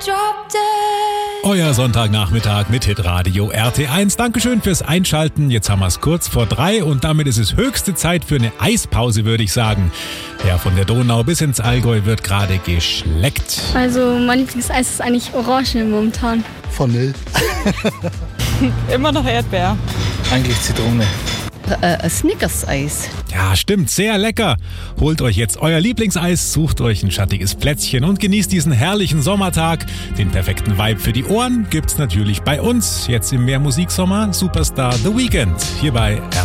Euer Sonntagnachmittag mit Hitradio RT1. Dankeschön fürs Einschalten. Jetzt haben wir es kurz vor 3 und damit ist es höchste Zeit für eine Eispause, würde ich sagen. Ja, von der Donau bis ins Allgäu wird gerade geschleckt. Also mein Lieblingseis ist eigentlich Orange momentan. Vanille. Immer noch Erdbeer. Eigentlich Zitrone. Snickers-Eis. Ja, stimmt, sehr lecker. Holt euch jetzt euer Lieblingseis, sucht euch ein schattiges Plätzchen und genießt diesen herrlichen Sommertag. Den perfekten Vibe für die Ohren gibt's natürlich bei uns. Jetzt im Mehrmusiksommer Superstar The Weeknd hier bei